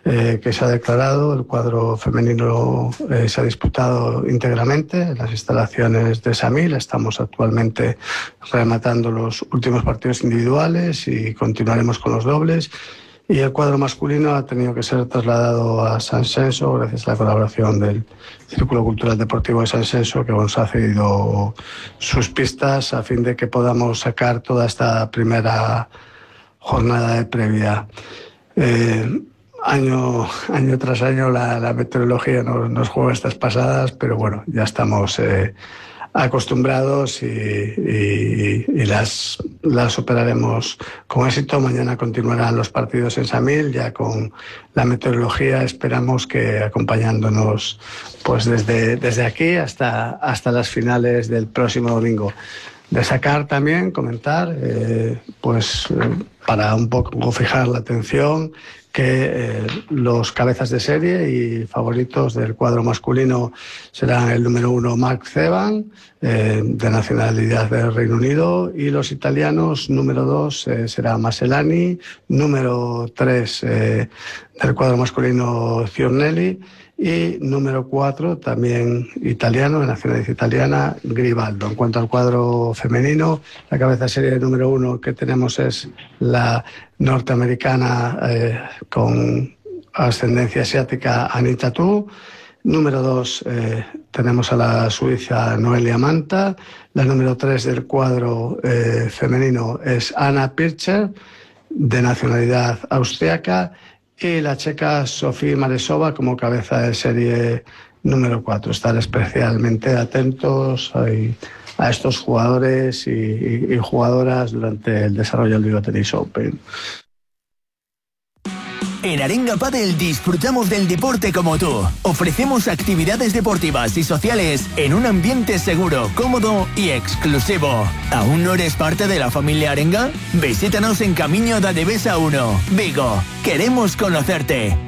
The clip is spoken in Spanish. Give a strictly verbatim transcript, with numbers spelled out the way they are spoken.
eh, que se ha declarado. El cuadro femenino eh, se ha disputado íntegramente en las instalaciones de Samil. Estamos actualmente rematando los últimos partidos individuales y continuaremos con los dobles. Y el cuadro masculino ha tenido que ser trasladado a San Senso gracias a la colaboración del Círculo Cultural Deportivo de San Senso, que nos ha cedido sus pistas a fin de que podamos sacar toda esta primera jornada de previa. Eh, año, año tras año la, la meteorología nos, nos juega estas pasadas, pero bueno, ya estamos eh, acostumbrados y, y, y las, las superaremos con éxito. Mañana continuarán los partidos en Samil, ya con la meteorología, esperamos que acompañándonos pues desde, desde aquí hasta, hasta las finales del próximo domingo. Destacar también, comentar, eh, pues eh, para un poco fijar la atención, que eh, los cabezas de serie y favoritos del cuadro masculino serán el número uno Mark Zeban, eh, de nacionalidad del Reino Unido, y los italianos, número dos eh, será Maselani, número tres eh, del cuadro masculino Ziornelli, y número cuatro, también italiano, de nacionalidad italiana, Gribaldo. En cuanto al cuadro femenino, la cabeza de serie número uno que tenemos es la norteamericana eh, con ascendencia asiática Anita Tu. Número dos eh, tenemos a la suiza Noelia Manta. La número tres del cuadro eh, femenino es Anna Pircher, de nacionalidad austriaca. Y la checa Sofía Maresova como cabeza de serie número cuatro. Estar especialmente atentos a, a estos jugadores y, y, y jugadoras durante el desarrollo del Vigo Tennis Open. En Arenga Padel disfrutamos del deporte como tú. Ofrecemos actividades deportivas y sociales en un ambiente seguro, cómodo y exclusivo. ¿Aún no eres parte de la familia Arenga? Visítanos en Camino da Devesa uno, Vigo. Queremos conocerte.